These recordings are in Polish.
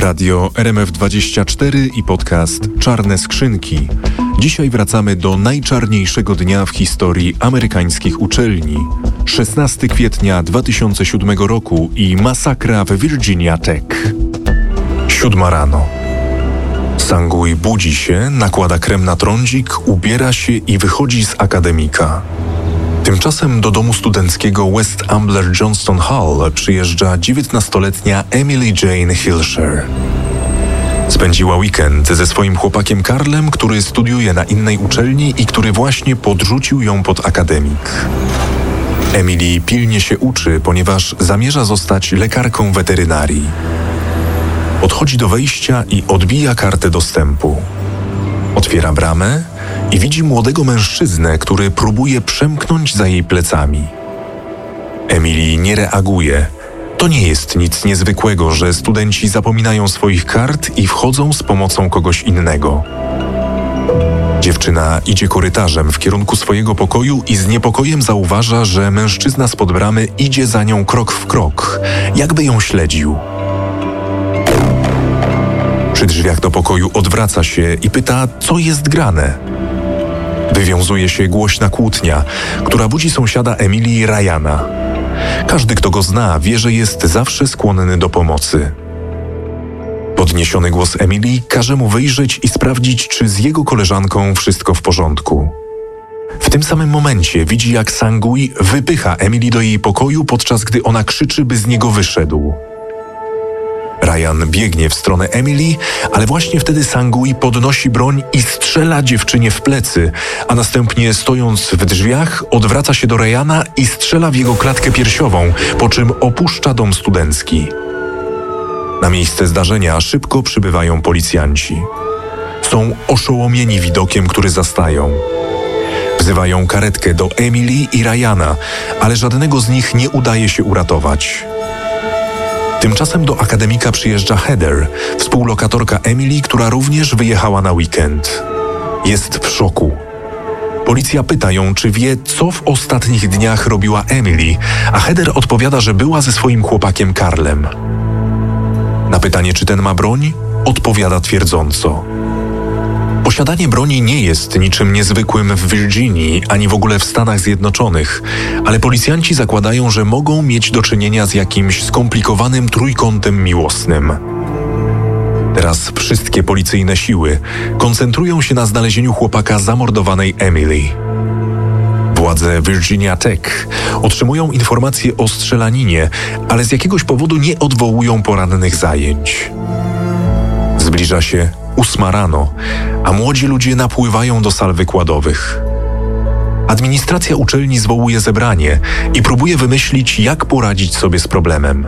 Radio RMF24 i podcast Czarne Skrzynki. Dzisiaj wracamy do najczarniejszego dnia w historii amerykańskich uczelni. 16 kwietnia 2007 roku i masakra w Virginia Tech. 7 rano. Sangui budzi się, nakłada krem na trądzik, ubiera się i wychodzi z akademika. Tymczasem do domu studenckiego West Ambler Johnston Hall przyjeżdża 19-letnia Emily Jane Hilscher. Spędziła weekend ze swoim chłopakiem Karlem, który studiuje na innej uczelni i który właśnie podrzucił ją pod akademik. Emily pilnie się uczy, ponieważ zamierza zostać lekarką weterynarii. Podchodzi do wejścia i odbija kartę dostępu. Otwiera bramę i widzi młodego mężczyznę, który próbuje przemknąć za jej plecami. Emily nie reaguje. To nie jest nic niezwykłego, że studenci zapominają swoich kart i wchodzą z pomocą kogoś innego. Dziewczyna idzie korytarzem w kierunku swojego pokoju i z niepokojem zauważa, że mężczyzna spod bramy idzie za nią krok w krok, jakby ją śledził. Przy drzwiach do pokoju odwraca się i pyta, co jest grane. Wywiązuje się głośna kłótnia, która budzi sąsiada Emilii, Ryana. Każdy, kto go zna, wie, że jest zawsze skłonny do pomocy. Podniesiony głos Emilii każe mu wyjrzeć i sprawdzić, czy z jego koleżanką wszystko w porządku. W tym samym momencie widzi, jak Sangui wypycha Emily do jej pokoju, podczas gdy ona krzyczy, by z niego wyszedł. Ryan biegnie w stronę Emily, ale właśnie wtedy Sangui podnosi broń i strzela dziewczynie w plecy, a następnie, stojąc w drzwiach, odwraca się do Ryana i strzela w jego klatkę piersiową, po czym opuszcza dom studencki. Na miejsce zdarzenia szybko przybywają policjanci. Są oszołomieni widokiem, który zastają. Wzywają karetkę do Emily i Ryana, ale żadnego z nich nie udaje się uratować. Tymczasem do akademika przyjeżdża Heather, współlokatorka Emily, która również wyjechała na weekend. Jest w szoku. Policja pyta ją, czy wie, co w ostatnich dniach robiła Emily, a Heather odpowiada, że była ze swoim chłopakiem Karlem. Na pytanie, czy ten ma broń, odpowiada twierdząco. Posiadanie broni nie jest niczym niezwykłym w Virginii, ani w ogóle w Stanach Zjednoczonych, ale policjanci zakładają, że mogą mieć do czynienia z jakimś skomplikowanym trójkątem miłosnym. Teraz wszystkie policyjne siły koncentrują się na znalezieniu chłopaka zamordowanej Emily. Władze Virginia Tech otrzymują informacje o strzelaninie, ale z jakiegoś powodu nie odwołują porannych zajęć. Zbliża się 8 rano, a młodzi ludzie napływają do sal wykładowych. Administracja uczelni zwołuje zebranie i próbuje wymyślić, jak poradzić sobie z problemem.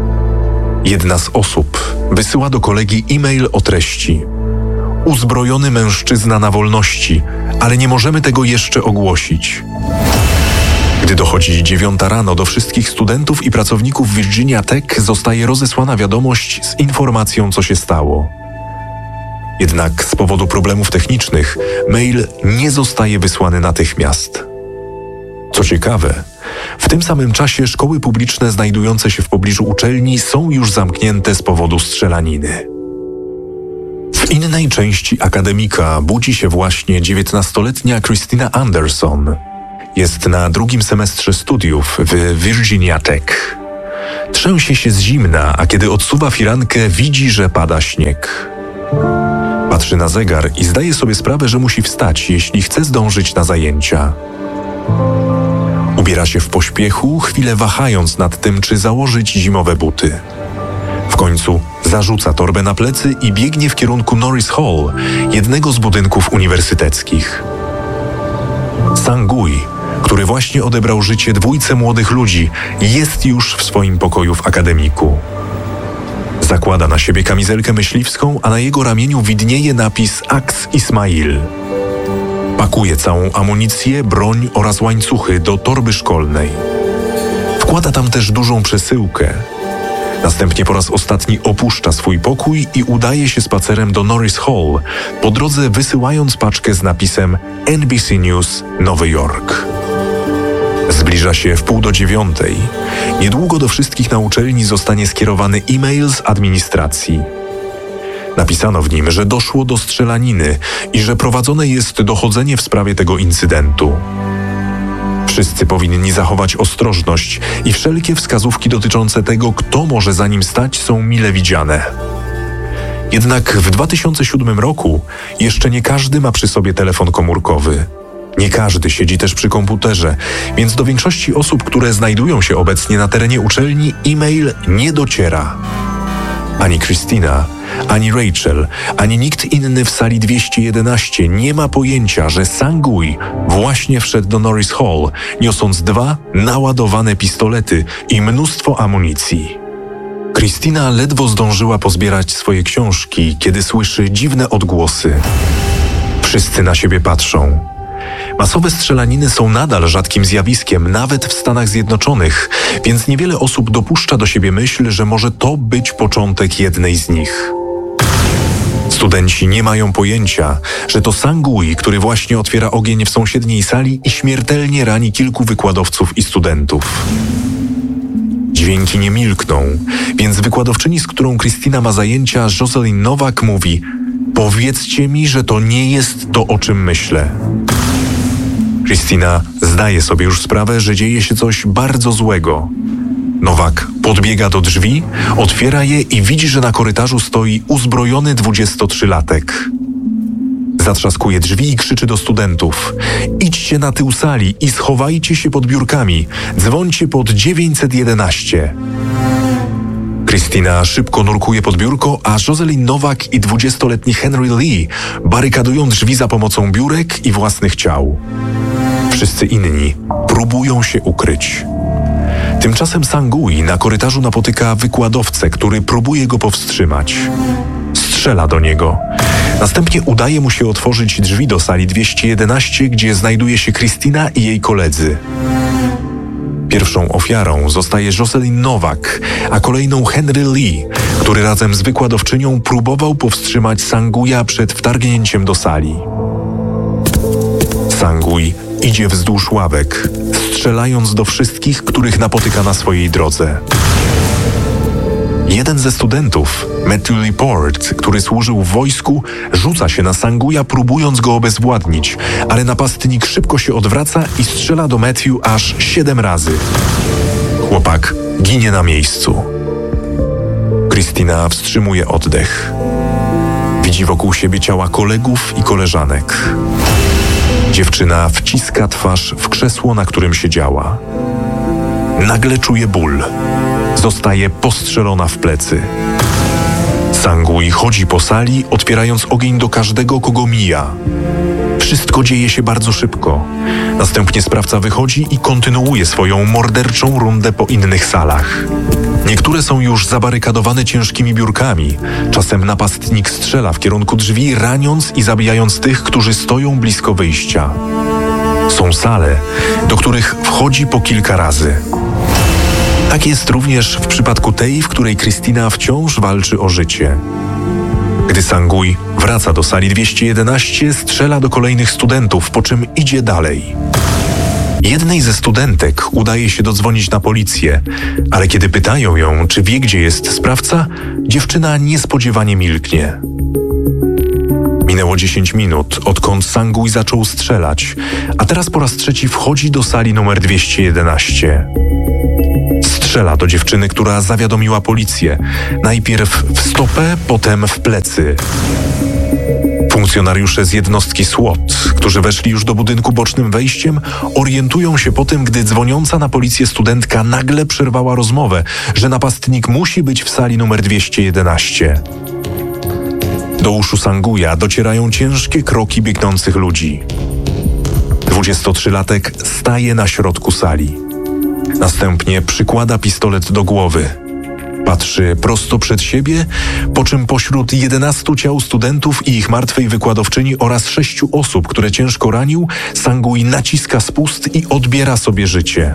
Jedna z osób wysyła do kolegi e-mail o treści: uzbrojony mężczyzna na wolności, ale nie możemy tego jeszcze ogłosić. Gdy dochodzi 9 rano, do wszystkich studentów i pracowników Virginia Tech zostaje rozesłana wiadomość z informacją, co się stało. Jednak z powodu problemów technicznych mail nie zostaje wysłany natychmiast. Co ciekawe, w tym samym czasie szkoły publiczne znajdujące się w pobliżu uczelni są już zamknięte z powodu strzelaniny. W innej części akademika budzi się właśnie 19-letnia Christina Anderson. Jest na 2. semestrze studiów w Virginia Tech. Trzęsie się z zimna, a kiedy odsuwa firankę, widzi, że pada śnieg. Patrzy na zegar i zdaje sobie sprawę, że musi wstać, jeśli chce zdążyć na zajęcia. Ubiera się w pośpiechu, chwilę wahając nad tym, czy założyć zimowe buty. W końcu zarzuca torbę na plecy i biegnie w kierunku Norris Hall, jednego z budynków uniwersyteckich. Sangui, który właśnie odebrał życie 2 młodych ludzi, jest już w swoim pokoju w akademiku. Zakłada na siebie kamizelkę myśliwską, a na jego ramieniu widnieje napis Aks Ismail. Pakuje całą amunicję, broń oraz łańcuchy do torby szkolnej. Wkłada tam też dużą przesyłkę. Następnie po raz ostatni opuszcza swój pokój i udaje się spacerem do Norris Hall, po drodze wysyłając paczkę z napisem NBC News Nowy Jork. Zbliża się 8:30. Niedługo do wszystkich na uczelni zostanie skierowany e-mail z administracji. Napisano w nim, że doszło do strzelaniny i że prowadzone jest dochodzenie w sprawie tego incydentu. Wszyscy powinni zachować ostrożność i wszelkie wskazówki dotyczące tego, kto może za nim stać, są mile widziane. Jednak w 2007 roku jeszcze nie każdy ma przy sobie telefon komórkowy. Nie każdy siedzi też przy komputerze, więc do większości osób, które znajdują się obecnie na terenie uczelni, e-mail nie dociera. Ani Christina, ani Rachel, ani nikt inny w sali 211 nie ma pojęcia, że Sang-Gui właśnie wszedł do Norris Hall, niosąc 2 naładowane pistolety i mnóstwo amunicji. Christina ledwo zdążyła pozbierać swoje książki, kiedy słyszy dziwne odgłosy. Wszyscy na siebie patrzą. Masowe strzelaniny są nadal rzadkim zjawiskiem, nawet w Stanach Zjednoczonych, więc niewiele osób dopuszcza do siebie myśl, że może to być początek jednej z nich. Studenci nie mają pojęcia, że to Sang-Gui, który właśnie otwiera ogień w sąsiedniej sali i śmiertelnie rani kilku wykładowców i studentów. Dźwięki nie milkną, więc wykładowczyni, z którą Christina ma zajęcia, Jocelyn Nowak, mówi: powiedzcie mi, że to nie jest to, o czym myślę. Christina zdaje sobie już sprawę, że dzieje się coś bardzo złego. Nowak podbiega do drzwi, otwiera je i widzi, że na korytarzu stoi uzbrojony 23-latek. Zatrzaskuje drzwi i krzyczy do studentów: idźcie na tył sali i schowajcie się pod biurkami, dzwońcie pod 911. Christina szybko nurkuje pod biurko, a Jocelyn Nowak i 20-letni Henry Lee barykadują drzwi za pomocą biurek i własnych ciał. Wszyscy inni próbują się ukryć. Tymczasem Sang-Gui na korytarzu napotyka wykładowcę, który próbuje go powstrzymać. Strzela do niego. Następnie udaje mu się otworzyć drzwi do sali 211, gdzie znajduje się Christina i jej koledzy. Pierwszą ofiarą zostaje Jocelyn Nowak, a kolejną Henry Lee, który razem z wykładowczynią próbował powstrzymać Sang-Guia przed wtargnięciem do sali. Sang-Gui idzie wzdłuż ławek, strzelając do wszystkich, których napotyka na swojej drodze. Jeden ze studentów, Matthew Leport, który służył w wojsku, rzuca się na Sang-Guia, próbując go obezwładnić, ale napastnik szybko się odwraca i strzela do Matthew aż 7 razy. Chłopak ginie na miejscu. Christina wstrzymuje oddech. Widzi wokół siebie ciała kolegów i koleżanek. Dziewczyna wciska twarz w krzesło, na którym siedziała. Nagle czuje ból. Zostaje postrzelona w plecy. Sang-Gui chodzi po sali, otwierając ogień do każdego, kogo mija. Wszystko dzieje się bardzo szybko. Następnie sprawca wychodzi i kontynuuje swoją morderczą rundę po innych salach. Niektóre są już zabarykadowane ciężkimi biurkami. Czasem napastnik strzela w kierunku drzwi, raniąc i zabijając tych, którzy stoją blisko wyjścia. Są sale, do których wchodzi po kilka razy. Tak jest również w przypadku tej, w której Christina wciąż walczy o życie. Gdy Sang-Gui wraca do sali 211, strzela do kolejnych studentów, po czym idzie dalej. Jednej ze studentek udaje się dodzwonić na policję, ale kiedy pytają ją, czy wie, gdzie jest sprawca, dziewczyna niespodziewanie milknie. Minęło 10 minut, odkąd Sang-Gui zaczął strzelać, a teraz po raz trzeci wchodzi do sali numer 211. Strzela do dziewczyny, która zawiadomiła policję. Najpierw w stopę, potem w plecy. Funkcjonariusze z jednostki SWAT, którzy weszli już do budynku bocznym wejściem, orientują się po tym, gdy dzwoniąca na policję studentka nagle przerwała rozmowę, że napastnik musi być w sali numer 211. Do uszu Sang-Guia docierają ciężkie kroki biegnących ludzi. 23-latek staje na środku sali. Następnie przykłada pistolet do głowy. Patrzy prosto przed siebie, po czym pośród 11 ciał studentów i ich martwej wykładowczyni oraz 6 osób, które ciężko ranił, Sang-Gui naciska spust i odbiera sobie życie.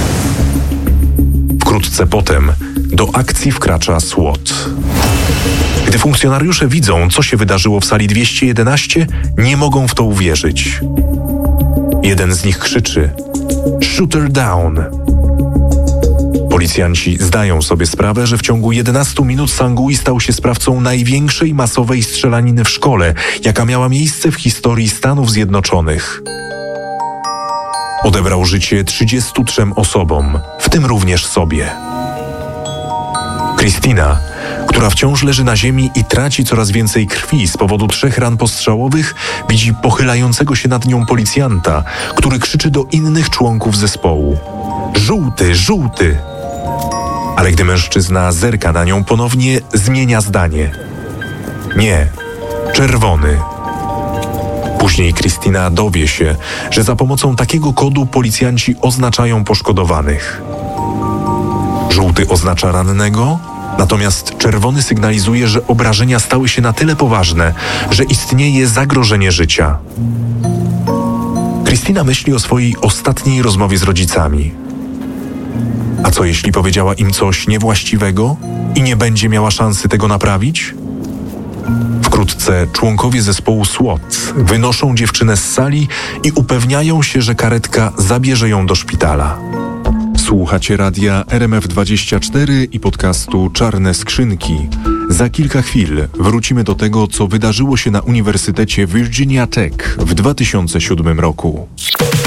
Wkrótce potem do akcji wkracza SWAT. Gdy funkcjonariusze widzą, co się wydarzyło w sali 211, nie mogą w to uwierzyć. Jeden z nich krzyczy: "Shoot her down!" Policjanci zdają sobie sprawę, że w ciągu 11 minut Sangui stał się sprawcą największej masowej strzelaniny w szkole, jaka miała miejsce w historii Stanów Zjednoczonych. Odebrał życie 33 osobom, w tym również sobie. Christina, która wciąż leży na ziemi i traci coraz więcej krwi z powodu 3 ran postrzałowych, widzi pochylającego się nad nią policjanta, który krzyczy do innych członków zespołu: „Żółty, żółty!” Ale gdy mężczyzna zerka na nią ponownie, zmienia zdanie: „Nie, czerwony”. Później Christina dowie się, że za pomocą takiego kodu policjanci oznaczają poszkodowanych. Żółty oznacza rannego, natomiast czerwony sygnalizuje, że obrażenia stały się na tyle poważne, że istnieje zagrożenie życia. Christina myśli o swojej ostatniej rozmowie z rodzicami. A co jeśli powiedziała im coś niewłaściwego i nie będzie miała szansy tego naprawić? Wkrótce członkowie zespołu SWAT wynoszą dziewczynę z sali i upewniają się, że karetka zabierze ją do szpitala. Słuchacie radia RMF24 i podcastu Czarne Skrzynki. Za kilka chwil wrócimy do tego, co wydarzyło się na Uniwersytecie Virginia Tech w 2007 roku.